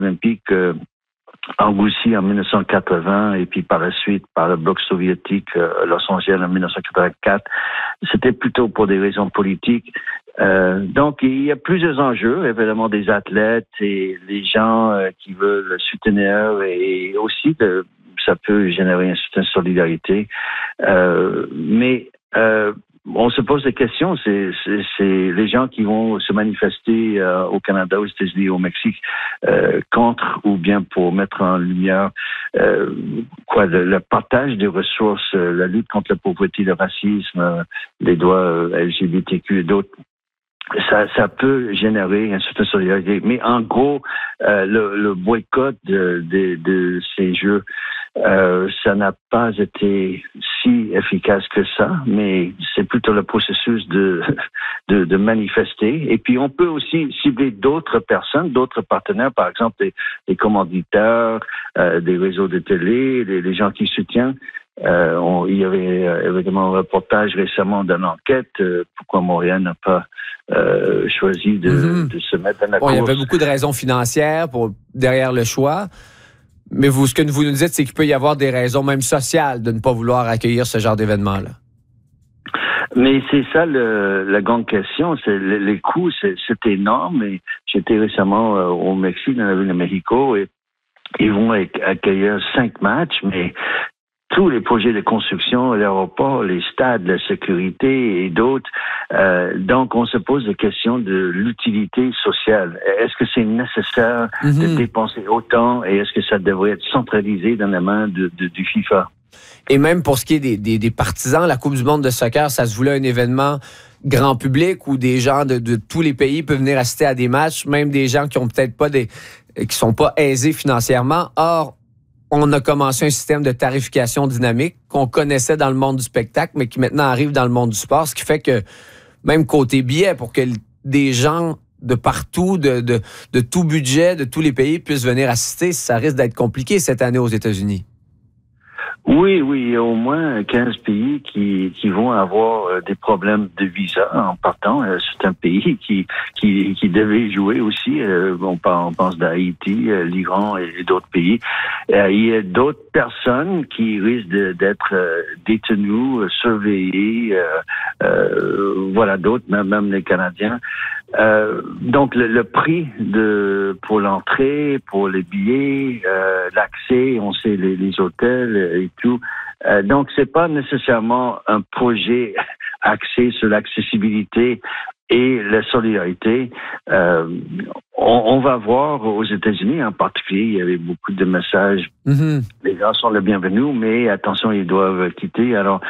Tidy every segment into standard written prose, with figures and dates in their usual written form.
olympiques en Russie en 1980 et puis par la suite par le bloc soviétique Los Angeles en 1984. C'était plutôt pour des raisons politiques. Donc, il y a plusieurs enjeux, évidemment des athlètes et les gens qui veulent le soutenir et aussi ça peut générer une certaine solidarité. Mais on se pose des questions. C'est les gens qui vont se manifester au Canada, aux États-Unis, au Mexique contre ou bien pour mettre en lumière le partage des ressources, la lutte contre la pauvreté, le racisme, les droits LGBTQ et d'autres. Ça peut générer une certaine solidarité. Mais en gros, le boycott de ces Jeux, ça n'a pas été si efficace que ça, mais c'est plutôt le processus de manifester. Et puis, on peut aussi cibler d'autres personnes, d'autres partenaires, par exemple des commanditaires, des réseaux de télé, les gens qui soutiennent. Il y avait évidemment un reportage récemment d'une enquête. Pourquoi Montréal n'a pas choisi de se mettre dans la course. Il y avait beaucoup de raisons financières derrière le choix. Mais ce que vous nous dites, c'est qu'il peut y avoir des raisons même sociales de ne pas vouloir accueillir ce genre d'événement-là. Mais c'est ça la grande question. C'est les coûts, c'est énorme. Et j'étais récemment au Mexique, dans la ville de Mexico, et ils vont accueillir 5 matchs, mais tous les projets de construction, l'aéroport, les stades, la sécurité et d'autres. Donc, on se pose la question de l'utilité sociale. Est-ce que c'est nécessaire de dépenser autant et est-ce que ça devrait être centralisé dans la main du FIFA? Et même pour ce qui est des partisans, la Coupe du monde de soccer, ça se voulait un événement grand public où des gens de tous les pays peuvent venir assister à des matchs, même des gens qui ont peut-être pas qui sont pas aisés financièrement. Or, on a commencé un système de tarification dynamique qu'on connaissait dans le monde du spectacle, mais qui maintenant arrive dans le monde du sport, ce qui fait que même côté billets, pour que des gens de partout, de tout budget, de tous les pays puissent venir assister, ça risque d'être compliqué cette année aux États-Unis. Oui, il y a au moins 15 pays qui vont avoir des problèmes de visa en partant. C'est un pays qui devait jouer aussi. On pense d'Haïti, l'Iran et d'autres pays. Il y a d'autres personnes qui risquent d'être détenues, surveillées. D'autres, même les Canadiens. Donc le prix pour l'entrée, pour les billets, l'accès, on sait les hôtels et tout. Donc c'est pas nécessairement un projet axé sur l'accessibilité et la solidarité. On va voir aux États-Unis en particulier, il y avait beaucoup de messages. Les gens sont les bienvenus, mais attention, ils doivent quitter. Alors,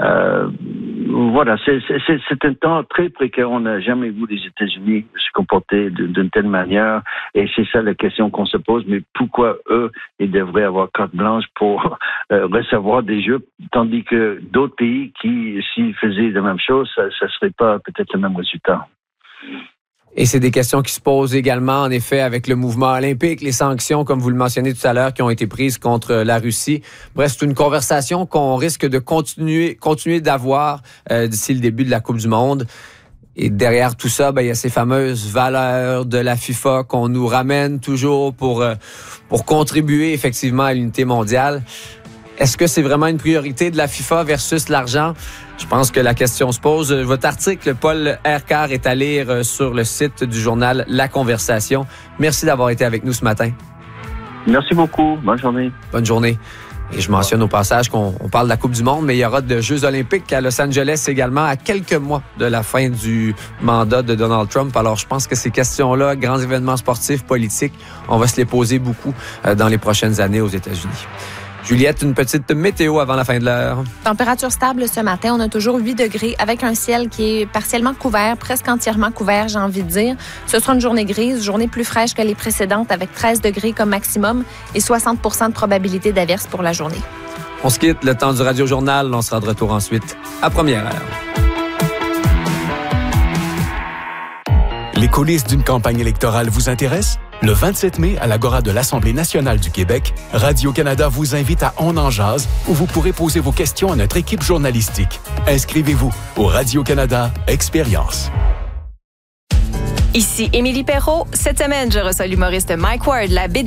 c'est un temps très précaire. On n'a jamais vu les États-Unis se comporter d'une telle manière. Et c'est ça la question qu'on se pose. Mais pourquoi eux, ils devraient avoir carte blanche pour recevoir des Jeux, tandis que d'autres pays qui, s'ils faisaient la même chose, ça serait pas peut-être le même résultat. Et c'est des questions qui se posent également, en effet, avec le mouvement olympique, les sanctions, comme vous le mentionnez tout à l'heure, qui ont été prises contre la Russie. Bref, c'est une conversation qu'on risque de continuer d'avoir d'ici le début de la Coupe du monde. Et derrière tout ça, il y a ces fameuses valeurs de la FIFA qu'on nous ramène toujours pour contribuer effectivement à l'unité mondiale. Est-ce que c'est vraiment une priorité de la FIFA versus l'argent? Je pense que la question se pose. Votre article, Paul Ercar, est à lire sur le site du journal La Conversation. Merci d'avoir été avec nous ce matin. Merci beaucoup. Bonne journée. Bonne journée. Et je mentionne au passage qu'on parle de la Coupe du monde, mais il y aura de Jeux olympiques à Los Angeles également à quelques mois de la fin du mandat de Donald Trump. Alors, je pense que ces questions-là, grands événements sportifs, politiques, on va se les poser beaucoup dans les prochaines années aux États-Unis. Juliette, une petite météo avant la fin de l'heure. Température stable ce matin. On a toujours 8 degrés avec un ciel qui est partiellement couvert, presque entièrement couvert, j'ai envie de dire. Ce sera une journée grise, journée plus fraîche que les précédentes avec 13 degrés comme maximum et 60 % de probabilité d'averse pour la journée. On se quitte, le temps du Radio-Journal. On sera de retour ensuite à première heure. Les coulisses d'une campagne électorale vous intéressent? Le 27 mai, à l'Agora de l'Assemblée nationale du Québec, Radio-Canada vous invite à On en jase, où vous pourrez poser vos questions à notre équipe journalistique. Inscrivez-vous au Radio-Canada Expérience. Ici Émilie Perrault. Cette semaine, je reçois l'humoriste Mike Ward, la BD